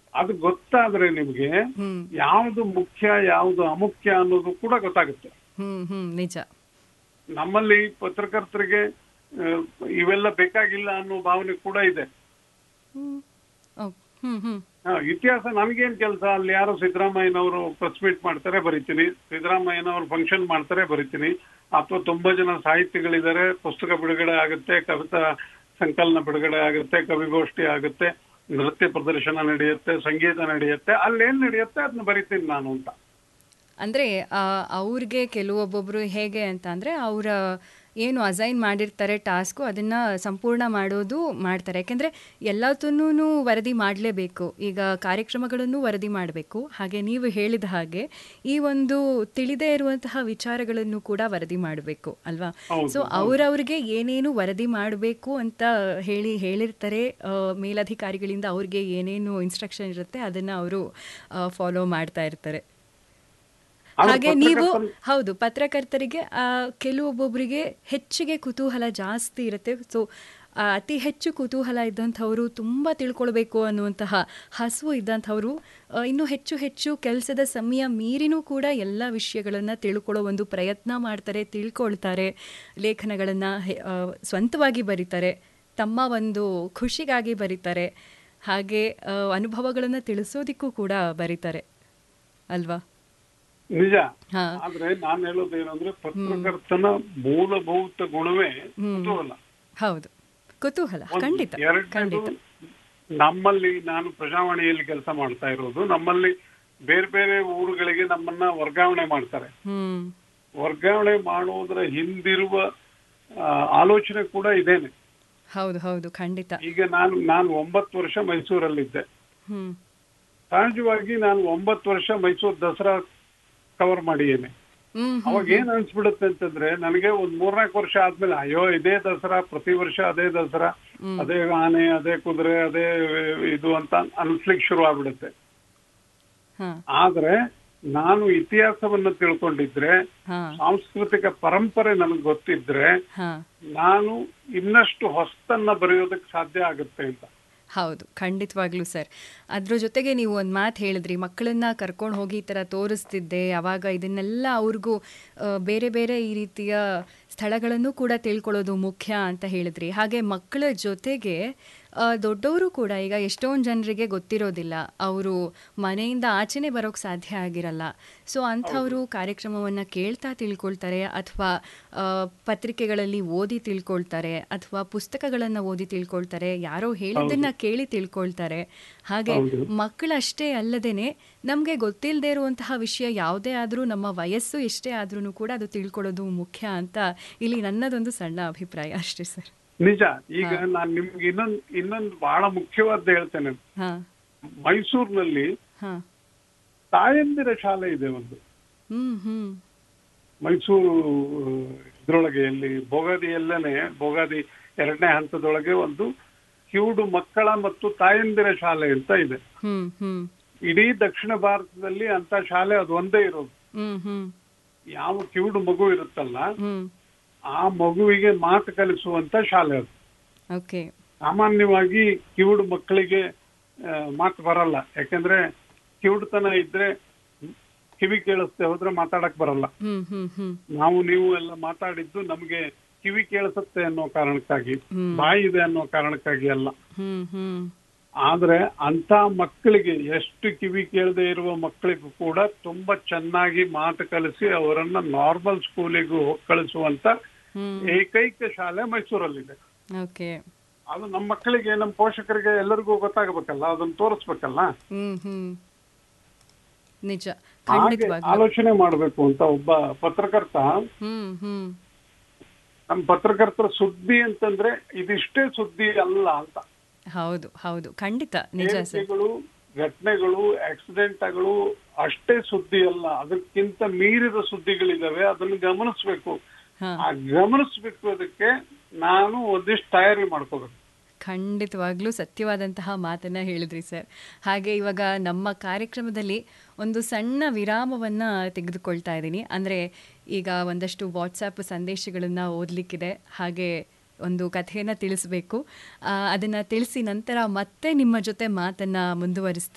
ಅದು ಗೊತ್ತಾದ್ರೆ ನಿಮ್ಗೆ ಯಾವುದು ಮುಖ್ಯ ಯಾವುದು ಅಮುಖ್ಯ ಅನ್ನೋದು ಕೂಡ ಗೊತ್ತಾಗುತ್ತೆ. ನಿಜ. ನಮ್ಮಲ್ಲಿ ಪತ್ರಕರ್ತರಿಗೆ ಇವೆಲ್ಲ ಬೇಕಾಗಿಲ್ಲ ಅನ್ನೋ ಭಾವನೆ ಕೂಡ ಇದೆ. ಇತಿಹಾಸ ನನ್ಗೇನ್ ಕೆಲಸ, ಅಲ್ಲಿ ಯಾರೋ ಸಿದ್ದರಾಮಯ್ಯನವರು ಪ್ರೆಸ್ ಮೀಟ್ ಮಾಡ್ತಾರೆ ಬರಿತೀನಿ, ಸಿದ್ದರಾಮಯ್ಯನವರು ಫಂಕ್ಷನ್ ಮಾಡ್ತಾರೆ ಬರಿತೀನಿ, ಅಥವಾ ತುಂಬಾ ಜನ ಸಾಹಿತಿಗಳಿದ್ದಾರೆ, ಪುಸ್ತಕ ಬಿಡುಗಡೆ ಆಗುತ್ತೆ, ಕವಿತಾ ಸಂಕಲನ ಬಿಡುಗಡೆ ಆಗುತ್ತೆ, ಕವಿಗೋಷ್ಠಿ ಆಗುತ್ತೆ, ನೃತ್ಯ ಪ್ರದರ್ಶನ ನಡೆಯುತ್ತೆ, ಸಂಗೀತ ನಡೆಯುತ್ತೆ, ಅಲ್ಲೇನ್ ನಡೆಯುತ್ತೆ ಅದನ್ನ ಬರಿತೀನಿ ನಾನು ಅಂತ. ಅಂದ್ರೆ ಅವ್ರಿಗೆ ಕೆಲವೊಬ್ಬೊಬ್ರು ಹೇಗೆ ಅಂತ ಅಂದ್ರೆ ಅವರ ಏನು ಅಸೈನ್ ಮಾಡಿರ್ತಾರೆ ಟಾಸ್ಕು ಅದನ್ನ ಸಂಪೂರ್ಣ ಮಾಡೋದು ಮಾಡ್ತಾರೆ. ಯಾಕೆಂದ್ರೆ ಎಲ್ಲದನ್ನೂ ವರದಿ ಮಾಡಲೇಬೇಕು. ಈಗ ಕಾರ್ಯಕ್ರಮಗಳನ್ನು ವರದಿ ಮಾಡಬೇಕು. ಹಾಗೆ ನೀವು ಹೇಳಿದ ಹಾಗೆ ಈ ಒಂದು ತಿಳಿದೇ ಇರುವಂತಹ ವಿಚಾರಗಳನ್ನು ಕೂಡ ವರದಿ ಮಾಡಬೇಕು ಅಲ್ವಾ? ಸೊ ಅವ್ರವ್ರಿಗೆ ಏನೇನು ವರದಿ ಮಾಡಬೇಕು ಅಂತ ಹೇಳಿರ್ತಾರೆ ಮೇಲಧಿಕಾರಿಗಳಿಂದ, ಅವ್ರಿಗೆ ಏನೇನು ಇನ್ಸ್ಟ್ರಕ್ಷನ್ ಇರುತ್ತೆ ಅದನ್ನ ಅವರು ಫಾಲೋ ಮಾಡ್ತಾ ಇರ್ತಾರೆ. ಹಾಗೆ ನೀವು ಹೌದು, ಪತ್ರಕರ್ತರಿಗೆ ಕೆಲವೊಬ್ಬೊಬ್ಬರಿಗೆ ಹೆಚ್ಚಿಗೆ ಕುತೂಹಲ ಜಾಸ್ತಿ ಇರುತ್ತೆ. ಸೊ ಅತಿ ಹೆಚ್ಚು ಕುತೂಹಲ ಇದ್ದಂಥವರು, ತುಂಬ ತಿಳ್ಕೊಳ್ಬೇಕು ಅನ್ನುವಂತಹ ಹಸಿವು ಇದ್ದಂಥವರು ಇನ್ನೂ ಹೆಚ್ಚು ಹೆಚ್ಚು ಕೆಲಸದ ಸಮಯ ಮೀರಿನೂ ಕೂಡ ಎಲ್ಲ ವಿಷಯಗಳನ್ನು ತಿಳ್ಕೊಳ್ಳೋ ಒಂದು ಪ್ರಯತ್ನ ಮಾಡ್ತಾರೆ, ತಿಳ್ಕೊಳ್ತಾರೆ, ಲೇಖನಗಳನ್ನು ಸ್ವಂತವಾಗಿ ಬರೀತಾರೆ, ತಮ್ಮ ಒಂದು ಖುಷಿಗಾಗಿ ಬರೀತಾರೆ, ಹಾಗೆ ಅನುಭವಗಳನ್ನು ತಿಳಿಸೋದಿಕ್ಕೂ ಕೂಡ ಬರೀತಾರೆ ಅಲ್ವಾ? ನಿಜ. ಆದ್ರೆ ನಾನು ಹೇಳೋದೇನಂದ್ರೆ ಪತ್ರಕರ್ತನ ಮೂಲಭೂತ ಗುಣವೇ ಕುತೂಹಲ. ಹೌದು, ಕುತೂಹಲ. ಖಂಡಿತ. ನಮ್ಮಲ್ಲಿ ನಾನು ಪ್ರಜಾವಾಣಿಯಲ್ಲಿ ಕೆಲಸ ಮಾಡ್ತಾ ಇರೋದು, ನಮ್ಮಲ್ಲಿ ಬೇರೆ ಬೇರೆ ಊರುಗಳಿಗೆ ನಮ್ಮನ್ನ ವರ್ಗಾವಣೆ ಮಾಡ್ತಾರೆ. ವರ್ಗಾವಣೆ ಮಾಡೋದ್ರ ಹಿಂದಿರುವ ಆಲೋಚನೆ ಕೂಡ ಇದೇನೆ. ಹೌದು ಹೌದು, ಖಂಡಿತ. ಈಗ ನಾನು 9 ವರ್ಷ ಮೈಸೂರಲ್ಲಿದ್ದೆ. ಸಹಜವಾಗಿ ನಾನು 9 ವರ್ಷ ಮೈಸೂರು ದಸರಾ ಕವರ್ ಮಾಡಿದ್ದೇನೆ. ಅವಾಗ ಏನ್ ಅನ್ಸ್ಬಿಡುತ್ತೆ ಅಂತಂದ್ರೆ, ನನಗೆ ಒಂದ್ 3-4 ವರ್ಷ ಆದ್ಮೇಲೆ ಅಯ್ಯೋ ಇದೇ ದಸರಾ, ಪ್ರತಿ ವರ್ಷ ಅದೇ ದಸರಾ, ಅದೇ ಆನೆ, ಅದೇ ಕುದುರೆ, ಅದೇ ಇದು ಅಂತ ಅನ್ಸ್ಲಿಕ್ಕೆ ಶುರು ಆಗ್ಬಿಡುತ್ತೆ. ಆದ್ರೆ ನಾನು ಇತಿಹಾಸವನ್ನ ತಿಳ್ಕೊಂಡಿದ್ರೆ, ಸಾಂಸ್ಕೃತಿಕ ಪರಂಪರೆ ನನಗೆ ಗೊತ್ತಿದ್ರೆ, ನಾನು ಇನ್ನಷ್ಟು ಹೊಸತನ್ನ ಬರೆಯೋದಕ್ಕೆ ಸಾಧ್ಯ ಆಗುತ್ತೆ ಅಂತ. ಹೌದು, ಖಂಡಿತವಾಗ್ಲೂ ಸರ್. ಅದ್ರ ಜೊತೆಗೆ ನೀವು ಒಂದು ಮಾತು ಹೇಳಿದ್ರಿ, ಮಕ್ಕಳನ್ನ ಕರ್ಕೊಂಡು ಹೋಗಿ ಈ ಥರ ತೋರಿಸ್ತಿದ್ದೆ, ಅವಾಗ ಇದನ್ನೆಲ್ಲ ಅವ್ರಿಗೂ ಬೇರೆ ಬೇರೆ ಈ ರೀತಿಯ ಸ್ಥಳಗಳನ್ನು ಕೂಡ ತಿಳ್ಕೊಳ್ಳೋದು ಮುಖ್ಯ ಅಂತ ಹೇಳಿದ್ರಿ. ಹಾಗೆ ಮಕ್ಕಳ ಜೊತೆಗೆ ದೊಡ್ಡವರು ಕೂಡ, ಈಗ ಎಷ್ಟೊಂದು ಜನರಿಗೆ ಗೊತ್ತಿರೋದಿಲ್ಲ, ಅವರು ಮನೆಯಿಂದ ಆಚೆನೆ ಬರೋಕ್ಕೆ ಸಾಧ್ಯ ಆಗಿರಲ್ಲ. ಸೊ ಅಂಥವರು ಕಾರ್ಯಕ್ರಮವನ್ನು ಕೇಳ್ತಾ ತಿಳ್ಕೊಳ್ತಾರೆ, ಅಥವಾ ಪತ್ರಿಕೆಗಳಲ್ಲಿ ಓದಿ ತಿಳ್ಕೊಳ್ತಾರೆ, ಅಥವಾ ಪುಸ್ತಕಗಳನ್ನು ಓದಿ ತಿಳ್ಕೊಳ್ತಾರೆ, ಯಾರೋ ಹೇಳಿದ್ದನ್ನು ಕೇಳಿ ತಿಳ್ಕೊಳ್ತಾರೆ. ಹಾಗೆ ಮಕ್ಕಳಷ್ಟೇ ಅಲ್ಲದೇನೆ ನಮಗೆ ಗೊತ್ತಿಲ್ಲದೆ ಇರುವಂತಹ ವಿಷಯ ಯಾವುದೇ ಆದರೂ, ನಮ್ಮ ವಯಸ್ಸು ಎಷ್ಟೇ ಆದ್ರೂ ಕೂಡ ಅದು ತಿಳ್ಕೊಳ್ಳೋದು ಮುಖ್ಯ ಅಂತ ಇಲ್ಲಿ ನನ್ನದೊಂದು ಸಣ್ಣ ಅಭಿಪ್ರಾಯ ಅಷ್ಟೇ ಸರ್. ನಿಜ. ಈಗ ನಾನು ನಿಮ್ಗೆ ಇನ್ನೊಂದು ಬಹಳ ಮುಖ್ಯವಾದ ಹೇಳ್ತೇನೆ. ಮೈಸೂರಿನಲ್ಲಿ ತಾಯಂದಿರ ಶಾಲೆ ಇದೆ ಒಂದು. ಮೈಸೂರು ಇದ್ರೊಳಗೆ, ಎಲ್ಲಿ ಭೋಗಾದಿಯಲ್ಲೇನೆ, ಭೋಗಾದಿ 2ನೇ ಹಂತದೊಳಗೆ ಒಂದು ಕಿವುಡು ಮಕ್ಕಳ ಮತ್ತು ತಾಯಂದಿರ ಶಾಲೆ ಅಂತ ಇದೆ. ಇಡೀ ದಕ್ಷಿಣ ಭಾರತದಲ್ಲಿ ಅಂತ ಶಾಲೆ ಅದು ಒಂದೇ ಇರೋದು. ಯಾವ ಕಿವುಡು ಮಗು ಇರುತ್ತಲ್ಲ, ಆ ಮಗುವಿಗೆ ಮಾತು ಕಲಿಸುವಂತ ಶಾಲೆ ಅದು. ಸಾಮಾನ್ಯವಾಗಿ ಕಿವುಡು ಮಕ್ಕಳಿಗೆ ಮಾತು ಬರಲ್ಲ, ಯಾಕಂದ್ರೆ ಕಿವುಡುತನ ಇದ್ರೆ, ಕಿವಿ ಕೇಳಿಸ್ದೆ ಹೋದ್ರೆ ಮಾತಾಡಕ್ ಬರಲ್ಲ. ನೀವು ಎಲ್ಲ ಮಾತಾಡಿದ್ದು ನಮ್ಗೆ ಕಿವಿ ಕೇಳಿಸುತ್ತೆ ಅನ್ನೋ ಕಾರಣಕ್ಕಾಗಿ, ಬಾಯಿ ಇದೆ ಅನ್ನೋ ಕಾರಣಕ್ಕಾಗಿ ಅಲ್ಲ. ಆದ್ರೆ ಅಂತ ಮಕ್ಕಳಿಗೆ, ಎಷ್ಟು ಕಿವಿ ಕೇಳದೆ ಇರುವ ಮಕ್ಕಳಿಗೂ ಕೂಡ ತುಂಬಾ ಚೆನ್ನಾಗಿ ಮಾತು ಕಲಿಸಿ ಅವರನ್ನ ನಾರ್ಮಲ್ ಸ್ಕೂಲಿಗೂ ಕಳಿಸುವಂತ ಏಕೈಕ ಶಾಲೆ ಮೈಸೂರಲ್ಲಿದೆ. ಅದು ನಮ್ಮ ಮಕ್ಕಳಿಗೆ, ನಮ್ಮ ಪೋಷಕರಿಗೆ ಎಲ್ಲರಿಗೂ ಗೊತ್ತಾಗಬೇಕಲ್ಲ, ಅದನ್ನ ತೋರಿಸ್ಬೇಕಲ್ಲ. ನಿಜ. ಆಲೋಚನೆ ಮಾಡ್ಬೇಕು ಅಂತ ಒಬ್ಬ ಪತ್ರಕರ್ತ. ನಮ್ಮ ಪತ್ರಕರ್ತರ ಸುದ್ದಿ ಅಂತಂದ್ರೆ ಇದಿಷ್ಟೇ ಸುದ್ದಿ ಅಲ್ಲ ಅಂತ. ಹೌದು ಹೌದು, ಖಂಡಿತ ನಿಜ ಸರ್. ಘಟನೆಗಳು, ಆಕ್ಸಿಡೆಂಟ್ಗಳು ಅಷ್ಟೇ ಸುದ್ದಿ ಅಲ್ಲ, ಅದಕ್ಕಿಂತ ಮೀರಿದ ಸುದ್ದಿಗಳಿದಾವೆ, ಅದನ್ನು ಗಮನಿಸ್ಬೇಕು. ಆ ಗಮನಿಸ್ಬೇಕು, ಅದಕ್ಕೆ ನಾನು ಒಂದಿಷ್ಟು ತಯಾರಿ ಮಾಡ್ಕೋಬೇಕು. ಖಂಡಿತವಾಗ್ಲೂ ಸತ್ಯವಾದಂತಹ ಮಾತನ್ನ ಹೇಳಿದ್ರಿ ಸರ್. ಹಾಗೆ ಇವಾಗ ನಮ್ಮ ಕಾರ್ಯಕ್ರಮದಲ್ಲಿ ಒಂದು ಸಣ್ಣ ವಿರಾಮವನ್ನು ತೆಗೆದುಕೊಳ್ತಾ ಇದ್ದೀನಿ. ಅಂದರೆ ಈಗ ಒಂದಷ್ಟು ವಾಟ್ಸಪ್ ಸಂದೇಶಗಳನ್ನು ಓದಲಿಕ್ಕಿದೆ, ಹಾಗೆ ಒಂದು ಕಥೆಯನ್ನು ತಿಳಿಸ್ಬೇಕು. ಅದನ್ನು ತಿಳಿಸಿ ನಂತರ ಮತ್ತೆ ನಿಮ್ಮ ಜೊತೆ ಮಾತನ್ನು ಮುಂದುವರಿಸ್ತೀನಿ.